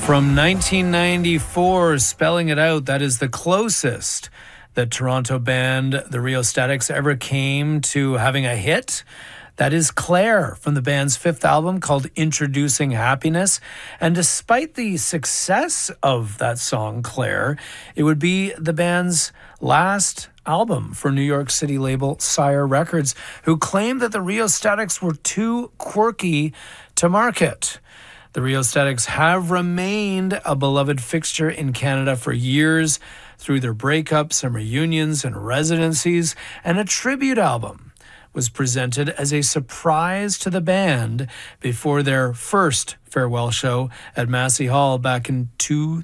From 1994, spelling it out, that is the closest that Toronto band the Rheostatics ever came to having a hit. That is Claire from the band's fifth album called Introducing Happiness. And despite the success of that song, Claire, it would be the band's last album for New York City label Sire Records, who claimed that the Rheostatics were too quirky to market. The Rheostatics have remained a beloved fixture in Canada for years through their breakups and reunions and residencies, and a tribute album was presented as a surprise to the band before their first farewell show at Massey Hall back in 2000.